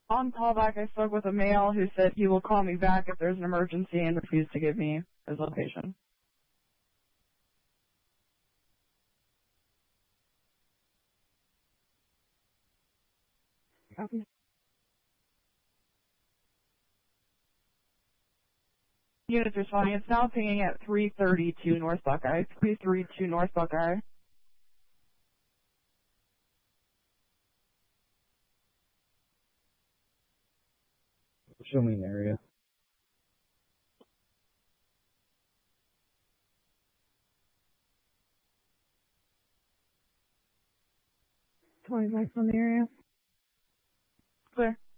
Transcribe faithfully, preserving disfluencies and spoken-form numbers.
On callback, I spoke with a male who said he will call me back if there's an emergency and refused to give me his location. Copy. Units responding. It's now pinging at three thirty-two North Buckeye. three thirty-two North Buckeye. Show me an area. twenty miles from the area. Clear.